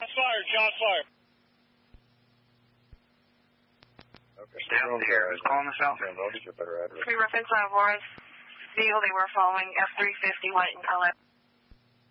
fired, shots fired. Okay, down there. Who's calling us out? Pre-reference on Lawrence Field. They were following F-350 white in LA.